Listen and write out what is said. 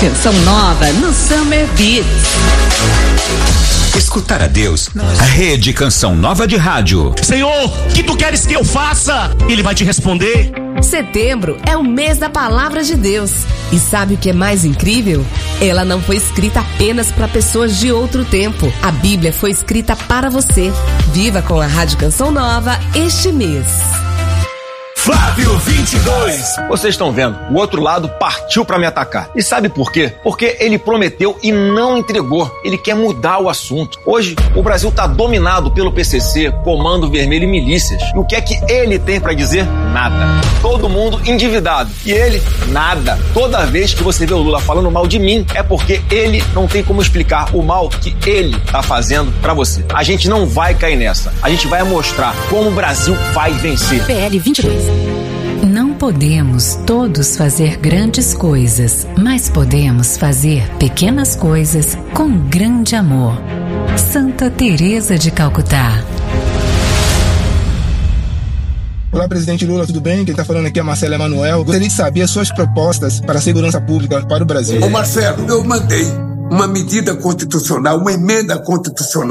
Canção nova no Summer Beats. Escutar a Deus, a Rede Canção Nova de Rádio. Senhor, o que tu queres que eu faça? Ele vai te responder. Setembro é o mês da Palavra de Deus. E sabe o que é mais incrível? Ela não foi escrita apenas para pessoas de outro tempo. A Bíblia foi escrita para você. Viva com a Rádio Canção Nova este mês. Flávio 22. Vocês estão vendo, o outro lado partiu pra me atacar. E sabe por quê? Porque ele prometeu e não entregou. Ele quer mudar o assunto. Hoje, o Brasil tá dominado pelo PCC, Comando Vermelho e milícias. E o que é que ele tem pra dizer? Nada. Todo mundo endividado. E ele, nada. Toda vez que você vê o Lula falando mal de mim, é porque ele não tem como explicar o mal que ele tá fazendo pra você. A gente não vai cair nessa. A gente vai mostrar como o Brasil vai vencer. PL 22. Não podemos todos fazer grandes coisas, mas podemos fazer pequenas coisas com grande amor. Santa Teresa de Calcutá. Olá, presidente Lula, tudo bem? Quem está falando aqui é Marcelo Emanuel. Gostaria de saber as suas propostas para a segurança pública para o Brasil. Ô Marcelo, eu mandei uma medida constitucional, uma emenda constitucional